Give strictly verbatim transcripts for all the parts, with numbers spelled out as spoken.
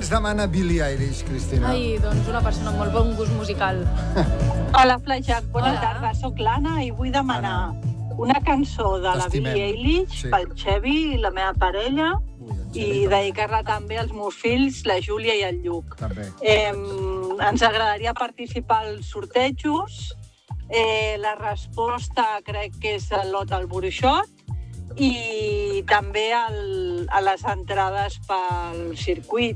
ens demana Billie Eilish, Cristina? Ai, doncs una persona amb molt bon gust musical. Hola, Flaixac, bona Hola. tarda. Soc l'Anna i vull demanar Anna. una cançó de la T'estimem. Billie Eilish Sí. pel Xevi, la meva parella, Ui, en i Xevi també. dedicar-la també als meus fills, la Júlia i el Lluc. També. Eh, ens agradaria participar als sortejos. Eh, la resposta crec que és el lot al bruixot i també el, a les entrades pel circuit.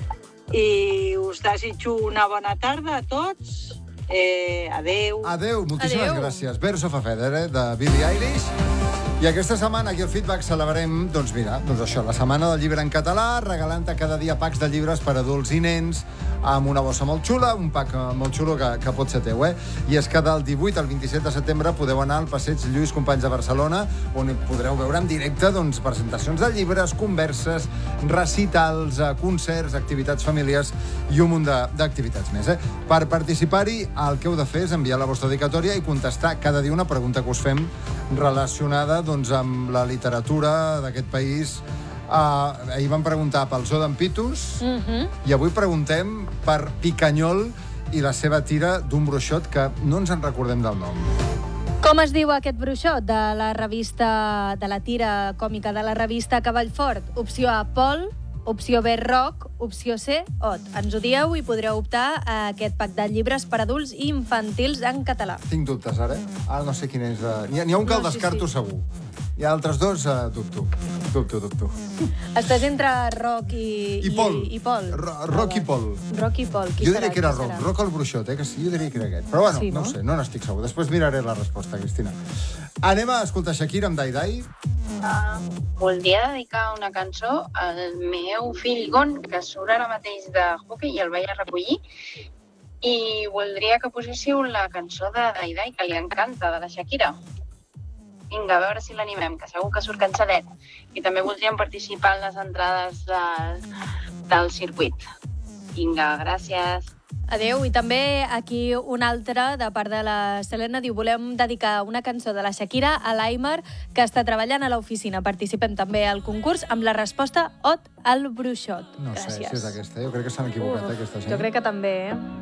I us desitjo una bona tarda a tots. Eh, adeu. Adéu, moltíssimes Adéu. gràcies. Birds of a Feather, eh, de Billie Eilish. I aquesta setmana aquí al Feedback celebrarem, doncs mira, doncs això, la setmana del llibre en català, regalant-te cada dia packs de llibres per adults i nens, amb una bossa molt xula, un pack molt xulo que, que pot ser teu, eh? I és que del divuit al vint-i-set de setembre podeu anar al passeig Lluís Companys de Barcelona, on podreu veure en directe, doncs, presentacions de llibres, converses, recitals, eh, concerts, activitats familiars i un munt de- d'activitats més, eh? Per participar-hi, el que heu de fer és enviar la vostra dedicatòria i contestar cada dia una pregunta que us fem relacionada, doncs, amb la literatura d'aquest país. Uh, ahir vam preguntar pel Zoo d'en Pitus, Mm -hmm. i avui preguntem per Picanyol i la seva tira d'un bruixot que no ens en recordem del nom. Com es diu aquest bruixot de la revista, de la tira còmica de la revista Cavallfort? Opció A, Pol. Opció B, Roc. Opció C, Ot. Ens ho dieu i podreu optar a aquest pack de llibres per adults i infantils en català. Tinc dubtes, ara. Ara no sé quin és... Uh... N'hi ha, n'hi ha un que el No, sí, descarto sí. segur. I altres dos, uh, dubto. Dubto, dubto. Estàs entre Roc i... I Pol. I, i Pol. Ro- Roc i Pol. Roc i Pol. Qui Jo serà? diria que era Qui Roc. serà? Roc el bruixot, eh? Que sí, jo diria que era aquest. Però bueno, Sí, no? no? ho sé, no n'estic segur. Després miraré la resposta, Cristina. Anem a escoltar Shakira amb Dai Dai. Uh, voldria dedicar una cançó al meu fill Gon, que surt ara mateix de hockey i el vaig a recollir, i voldria que poséssiu la cançó de Dai Dai, que li encanta, de la Shakira. Vinga, a veure si l'animem, que segur que surt cançadet. I també voldríem participar en les entrades de, del circuit. Vinga, gràcies. Adéu. I també aquí un altre, de part de la Selena, diu: volem dedicar una cançó de la Shakira a l'Aimar, que està treballant a l'oficina. Participem també al concurs amb la resposta Ot al bruixot. No sé Gràcies. si és aquesta. Jo crec que s'han equivocat, Uf, eh, aquesta gent. jo crec que també, eh?